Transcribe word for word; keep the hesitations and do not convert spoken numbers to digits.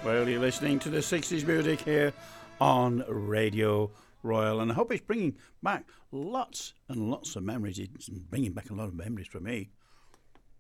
Well, you're listening to the sixties music here on Radio Royal, and I hope it's bringing back lots and lots of memories. It's bringing back a lot of memories for me.